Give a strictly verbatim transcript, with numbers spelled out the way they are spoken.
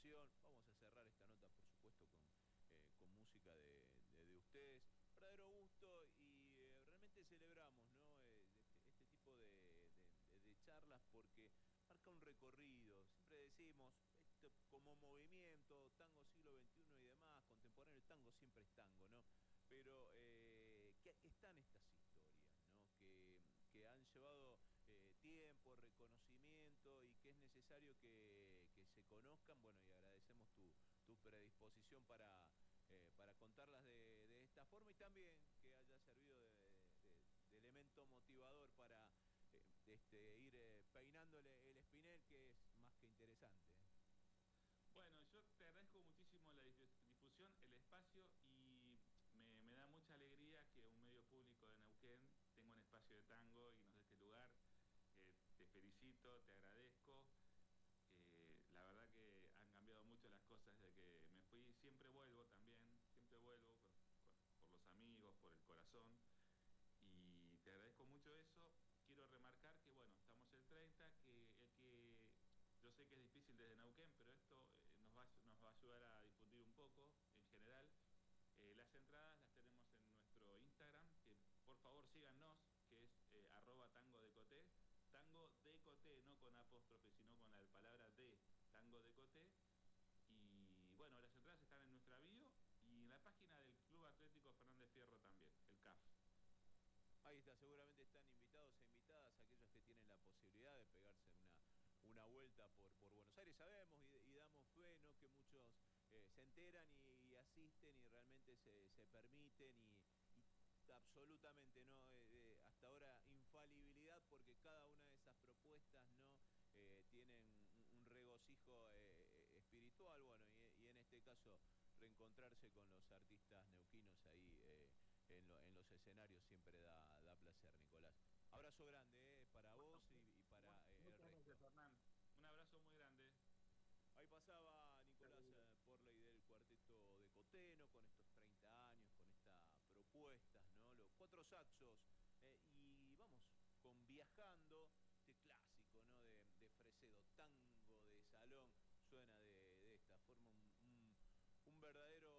invitación. Vamos a cerrar esta nota, por supuesto, con, eh, con música de, de, de ustedes. Verdadero gusto y eh, realmente celebramos, ¿no? Eh, este, este tipo de, de, de- de charlas porque marca un recorrido. Siempre decimos, esto como movimiento, tango siglo veintiuno y demás, contemporáneo, el tango siempre es tango, ¿no? Pero eh, que están estas historias, ¿no? Que, que han llevado eh, tiempo, reconocimiento y que es necesario que, que se conozcan. Bueno, y agradecemos tu, tu predisposición para, eh, para contarlas de, de esta forma y también que haya servido de, de- de elemento motivador para eh, este, ir eh, peinándole el espinel, que es más que interesante. ¿Eh? Bueno, yo te agradezco muchísimo la dif- difusión, el espacio y me, me da mucha alegría que un medio público de Neuquén tenga un espacio de tango y nos dé este lugar. Eh, te felicito, te agradezco. Eh, la verdad que han cambiado mucho las cosas desde que me fui. Siempre vuelvo también, siempre vuelvo con- con- por los amigos, por el corazón. Y te agradezco mucho eso. Quiero remarcar que, bueno, estamos el treinta, que el que yo sé que es difícil desde Neuquén, pero esto eh, nos va, a- nos va a ayudar a difundir un poco en general. Eh, las entradas las tenemos en nuestro Instagram, que por favor síganos, que es eh, arroba tango de coté, tango de coté, no con apóstrofe, sino con la palabra de tango de coté. Y bueno, las entradas están en nuestra bio y en la página del Club Atlético Fernández Fierro también, el C A F. Ahí está, seguramente están invitados e invitadas aquellos que tienen la posibilidad de pegarse una, una vuelta por, por Buenos Aires. Sabemos y, y damos fe, ¿no? Que muchos eh, se enteran y, y asisten y realmente se, se permiten y, y absolutamente no, eh, eh, hasta ahora infalibilidad porque cada una de esas propuestas no Eh, tienen un, un regocijo eh, eh, espiritual, bueno, y, y en este caso reencontrarse con los artistas neuquinos ahí eh, en, lo- en los escenarios siempre da, da placer, Nicolás. Abrazo grande eh, para Bueno, vos y, y mu- para eh, el muchas gracias, resto. Hernán. Un abrazo muy grande. Ahí pasaba Nicolás eh, Porley del cuarteto de Coteno con estos treinta años, con estas propuestas, ¿no? Los cuatro saxos. Eh, y vamos, con Viajando, este clásico, ¿no? De, de Fresedo, tango de salón, suena de, de esta forma un, un- un verdadero